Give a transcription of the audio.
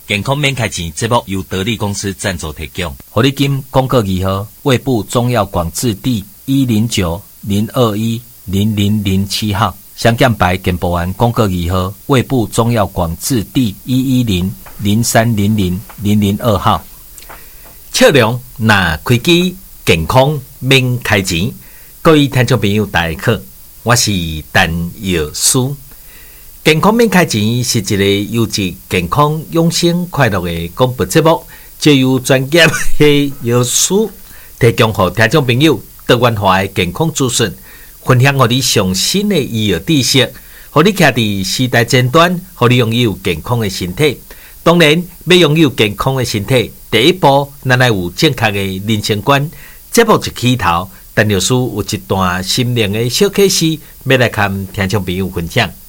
健康免开钱节目由得力公司赞助提供。 活力金公告2号，卫部中药广字第109-021-0007号。香港牌健保员公告2号，卫部中药广字第110-0300-002号。 测量那开机健康免开钱，各位听众朋友大家好，我是陈药师。健康免开钱是一个优质健康养生快乐的广播节目，借由专业的药师提供给听众朋友多元化的健康资讯，分享给你上新的医药知识，让你徛在时代尖端，让你拥有健康的身体。当然，要拥有健康的身体，第一步咱要有正确的人生观。节目一起头，陈药师有一段心灵的小启示，要来跟听众朋友分享。